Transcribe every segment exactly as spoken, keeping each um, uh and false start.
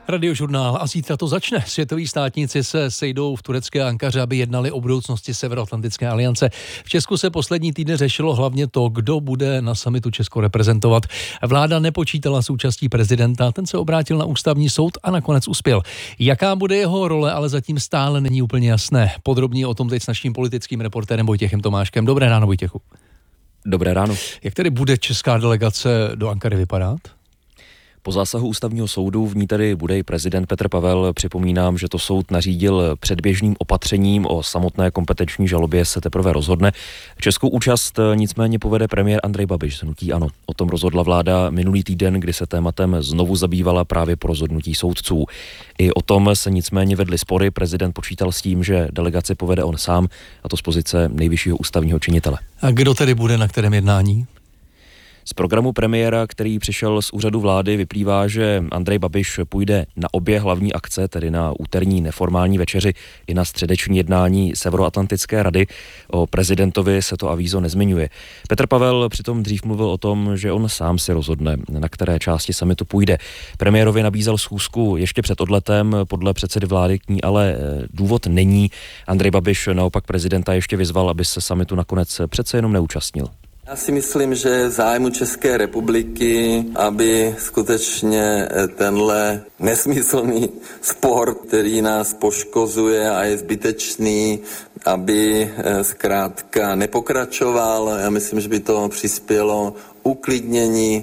Radiožurnál a zítra to začne. Světoví státníci se sejdou v turecké Ankaře, aby jednali o budoucnosti Severoatlantické aliance. V Česku se poslední týdny řešilo hlavně to, kdo bude na summitu Česko reprezentovat. Vláda nepočítala s účastí prezidenta, ten se obrátil na ústavní soud a nakonec uspěl. Jaká bude jeho role, ale zatím stále není úplně jasné. Podrobně o tom teď s naším politickým reportérem Vojtěchem Tomáškem. Dobré ráno, Vojtěchu. Dobré ráno. Jak tedy bude česká delegace do Ankary vypadat? Po zásahu ústavního soudu v ní tedy bude i prezident Petr Pavel. Připomínám, že to soud nařídil předběžným opatřením, o samotné kompetenční žalobě se teprve rozhodne. Českou účast nicméně povede premiér Andrej Babiš z hnutí ANO. O tom rozhodla vláda minulý týden, kdy se tématem znovu zabývala právě po rozhodnutí soudců. I o tom se nicméně vedly spory. Prezident počítal s tím, že delegaci povede on sám, a to z pozice nejvyššího ústavního činitele. A kdo tedy bude na kterém jednání? Z programu premiéra, který přišel z úřadu vlády, vyplývá, že Andrej Babiš půjde na obě hlavní akce, tedy na úterní neformální večeři i na středeční jednání Severoatlantické rady. O prezidentovi se to avízo nezmiňuje. Petr Pavel přitom dřív mluvil o tom, že on sám si rozhodne, na které části summitu půjde. Premiérovi nabízel schůzku ještě před odletem, podle předsedy vlády k ní ale důvod není. Andrej Babiš naopak prezidenta ještě vyzval, aby se summitu nakonec přece jenom neúčastnil. Já si myslím, že zájmu České republiky, aby skutečně tenhle nesmyslný spor, který nás poškozuje a je zbytečný, aby zkrátka nepokračoval. Já myslím, že by to přispělo uklidnění.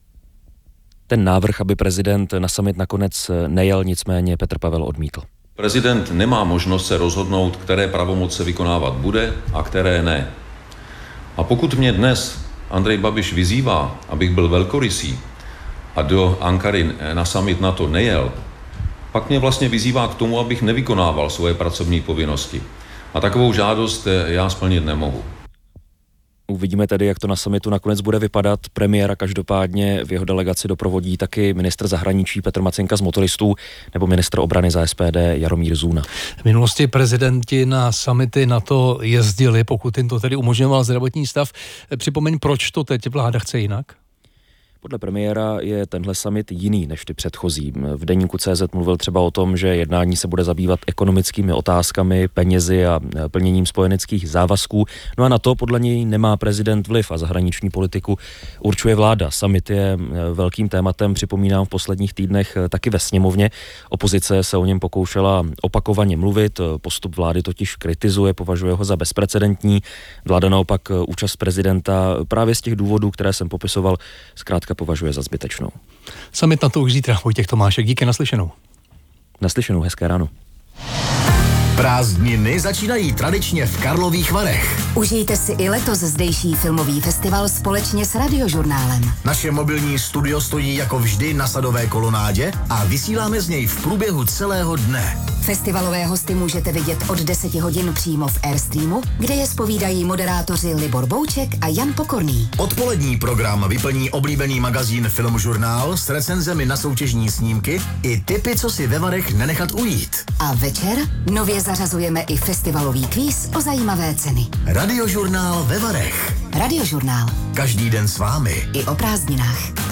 Ten návrh, aby prezident na summit nakonec nejel, nicméně Petr Pavel odmítl. Prezident nemá možnost se rozhodnout, které pravomoce vykonávat bude a které ne. A pokud mě dnes Andrej Babiš vyzývá, abych byl velkorysý a do Ankary na summit NATO nejel, pak mě vlastně vyzývá k tomu, abych nevykonával svoje pracovní povinnosti. A takovou žádost já splnit nemohu. Uvidíme tedy, jak to na summitu nakonec bude vypadat. Premiéra každopádně v jeho delegaci doprovodí taky ministr zahraničí Petr Macinka z Motoristů nebo ministr obrany za S P D Jaromír Zůna. V minulosti prezidenti na summity NATO jezdili, pokud jim to tedy umožňoval zdravotní stav. Připomeň, proč to teď vláda chce jinak? Podle premiéra je tenhle summit jiný než ty předchozí. V deníku C Z mluvil třeba o tom, že jednání se bude zabývat ekonomickými otázkami, penězi a plněním spojeneckých závazků. No a na to podle něj nemá prezident vliv a zahraniční politiku určuje vláda. Summit je velkým tématem, připomínám, v posledních týdnech taky ve sněmovně. Opozice se o něm pokoušela opakovaně mluvit, postup vlády totiž kritizuje, považuje ho za bezprecedentní. Vláda naopak účast prezidenta právě z těch důvodů, které jsem popisoval, zkrátka považuje za zbytečnou. Summit na to už zítra. Vojtěch Tomášek, díky, naslyšenou. Naslyšenou, hezké ráno. Prázdniny začínají tradičně v Karlových Varech. Užijte si i letos zdejší filmový festival společně s Radiožurnálem. Naše mobilní studio stojí jako vždy na Sadové kolonádě a vysíláme z něj v průběhu celého dne. Festivalové hosty můžete vidět od deseti hodin přímo v Airstreamu, kde je zpovídají moderátoři Libor Bouček a Jan Pokorný. Odpolední program vyplní oblíbený magazín Filmžurnál s recenzemi na soutěžní snímky i tipy, co si ve Varech nenechat ujít. A večer nově zařazujeme i festivalový kvíz o zajímavé ceny. Radiožurnál ve Varech. Radiožurnál. Každý den s vámi. I o prázdninách.